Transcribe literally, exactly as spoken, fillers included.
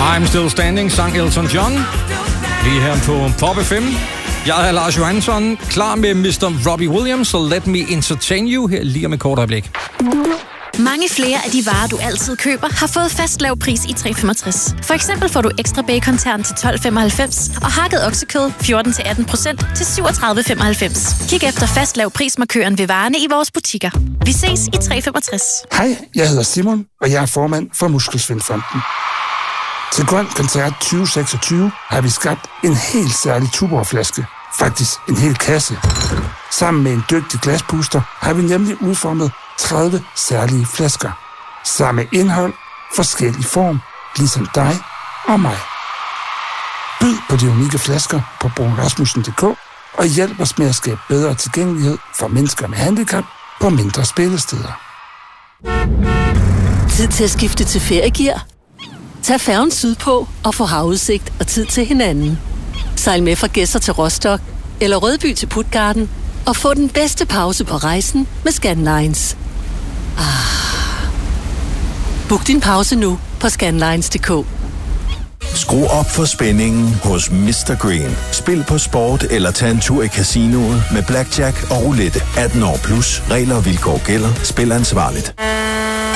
I'm Still Standing, sang Elton John. Lige her på Pop F M. Jeg er Lars Johansson, klar med mister Robbie Williams, så let me entertain you her lige om et kort øjeblik. Mange flere af de varer, du altid køber, har fået fast lav pris i tre komma femogtres. For eksempel får du ekstra bacon-tern til tolv komma femoghalvfems og hakket oksekød fjorten til atten procent til syvogtredive komma femoghalvfems. Kig efter fast lav prismarkøren ved varerne i vores butikker. Vi ses i tre komma femogtres. Hej, jeg hedder Simon, og jeg er formand for Muskelsvindfonden. Til Grøn Koncert tyve seksogtyve har vi skabt en helt særlig Tuborg-flaske. Faktisk en hel kasse. Sammen med en dygtig glaspuster har vi nemlig udformet tredive særlige flasker. Samme indhold, forskellig form, ligesom dig og mig. Byd på de unikke flasker på bruun rasmussen punktum d k og hjælp os med at skabe bedre tilgængelighed for mennesker med handicap på mindre spillesteder. Tid til at skifte til feriegear. Tag færgen sydpå og få havudsigt og tid til hinanden. Sejl med fra Gedser til Rostock eller Rødby til Puttgarden og få den bedste pause på rejsen med Scandlines. Ah. Book din pause nu på scandlines punktum d k. Skru op for spændingen hos mister Green. Spil på sport eller tag en tur i casinoet med blackjack og roulette. atten år plus. Regler og vilkår gælder. Spil ansvarligt.